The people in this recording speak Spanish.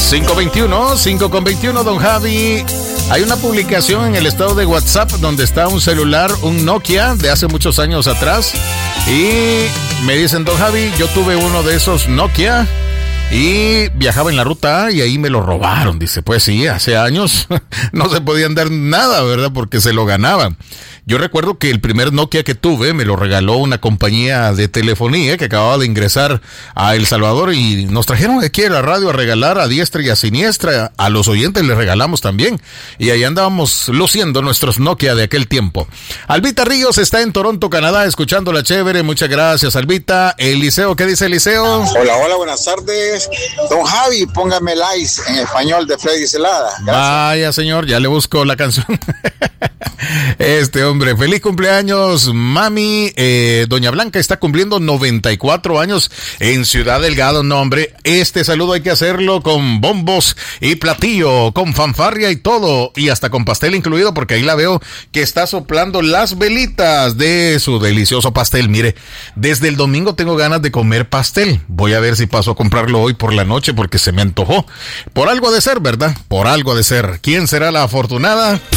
5:21, don Javi. Hay una publicación en el estado de WhatsApp donde está un celular, un Nokia de hace muchos años atrás. Y me dicen, don Javi, yo tuve uno de esos Nokia y viajaba en la ruta A y ahí me lo robaron. Dice, pues sí, hace años no se podían dar nada, ¿verdad? Porque se lo ganaban. Yo recuerdo que el primer Nokia que tuve me lo regaló una compañía de telefonía que acababa de ingresar a El Salvador y nos trajeron aquí a la radio a regalar a diestra y a siniestra. A los oyentes les regalamos también. Y ahí andábamos luciendo nuestros Nokia de aquel tiempo. Albita Ríos está en Toronto, Canadá, escuchando la chévere. Muchas gracias, Albita. Eliseo, ¿qué dice Eliseo? Hola, buenas tardes. Don Javi, póngame el Ice en español de Freddy Celada. Gracias. Vaya, señor, ya le busco la canción. Hombre, feliz cumpleaños, mami. Doña Blanca está cumpliendo 94 años en Ciudad Delgado. No, hombre, este saludo hay que hacerlo con bombos y platillo, con fanfarria y todo, y hasta con pastel incluido, porque ahí la veo que está soplando las velitas de su delicioso pastel. Mire, desde el domingo tengo ganas de comer pastel. Voy a ver si paso a comprarlo hoy por la noche porque se me antojó. Por algo de ser, ¿verdad? Por algo de ser. ¿Quién será la afortunada?